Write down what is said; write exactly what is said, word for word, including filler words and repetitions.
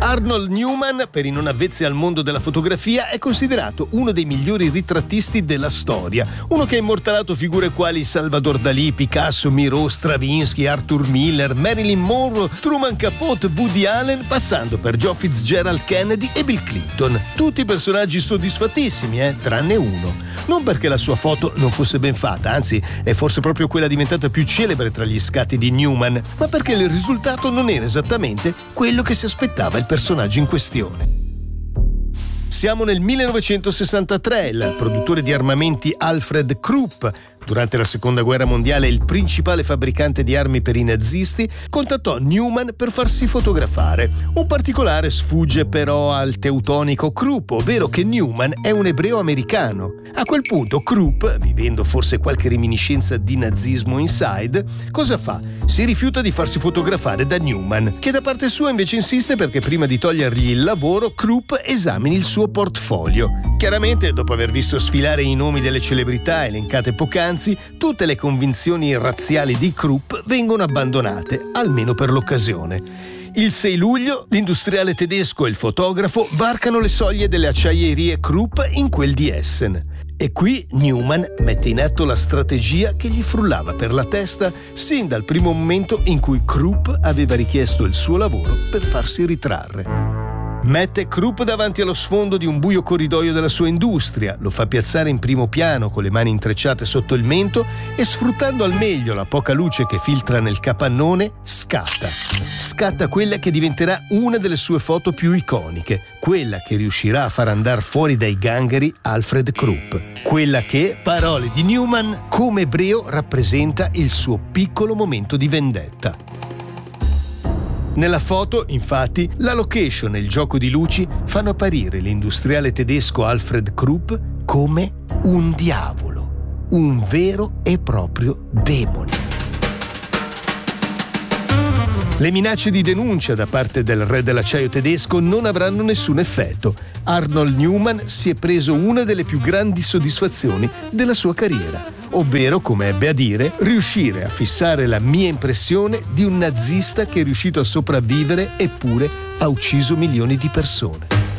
Arnold Newman, per i non avvezzi al mondo della fotografia, è considerato uno dei migliori ritrattisti della storia. Uno che ha immortalato figure quali Salvador Dalì, Picasso, Miro, Stravinsky, Arthur Miller, Marilyn Monroe, Truman Capote, Woody Allen, passando per John Fitzgerald Kennedy e Bill Clinton. Tutti personaggi soddisfattissimi, eh? Tranne uno. Non perché la sua foto non fosse ben fatta, anzi è forse proprio quella diventata più celebre tra gli scatti di Newman, ma perché il risultato non era esattamente quello che si aspettava il personaggio in questione. Siamo nel millenovecentosessantatré. Il produttore di armamenti Alfred Krupp, durante la seconda guerra mondiale il principale fabbricante di armi per i nazisti, contattò Newman per farsi fotografare. Un particolare sfugge però al teutonico Krupp, ovvero che Newman è un ebreo americano. A quel punto Krupp, vivendo forse qualche reminiscenza di nazismo inside, cosa fa? Si rifiuta di farsi fotografare da Newman, che da parte sua invece insiste perché prima di togliergli il lavoro Krupp esamini il suo portfolio. Chiaramente, dopo aver visto sfilare i nomi delle celebrità elencate poc'anzi, tutte le convinzioni razziali di Krupp vengono abbandonate, almeno per l'occasione. Il sei luglio l'industriale tedesco e il fotografo varcano le soglie delle acciaierie Krupp in quel di Essen. E qui Newman mette in atto la strategia che gli frullava per la testa sin dal primo momento in cui Krupp aveva richiesto il suo lavoro per farsi ritrarre. Mette Krupp davanti allo sfondo di un buio corridoio della sua industria, lo fa piazzare in primo piano con le mani intrecciate sotto il mento e, sfruttando al meglio la poca luce che filtra nel capannone, scatta. Scatta quella che diventerà una delle sue foto più iconiche, quella che riuscirà a far andare fuori dai gangheri Alfred Krupp. Quella che, parole di Newman, come ebreo rappresenta il suo piccolo momento di vendetta. Nella foto, infatti, la location e il gioco di luci fanno apparire l'industriale tedesco Alfred Krupp come un diavolo, un vero e proprio demone. Le minacce di denuncia da parte del re dell'acciaio tedesco non avranno nessun effetto. Arnold Newman si è preso una delle più grandi soddisfazioni della sua carriera, ovvero, come ebbe a dire, riuscire a fissare la mia impressione di un nazista che è riuscito a sopravvivere eppure ha ucciso milioni di persone.